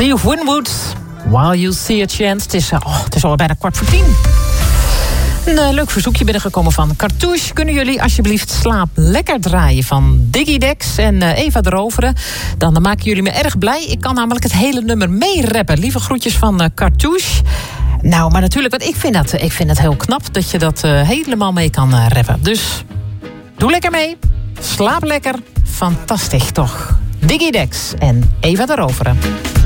Steve Winwood, While You See a Chance. Het is al bijna 9:15. Een leuk verzoekje binnengekomen van Cartouche. Kunnen jullie alsjeblieft Slaap Lekker draaien van Diggy Dex en Eva de Rovere? Dan maken jullie me erg blij. Ik kan namelijk het hele nummer meerappen. Lieve groetjes van Cartouche. Nou, maar natuurlijk, want ik vind dat heel knap dat je dat helemaal mee kan rappen. Dus doe lekker mee. Slaap lekker. Fantastisch toch. Diggy Dex en Eva de Rovere.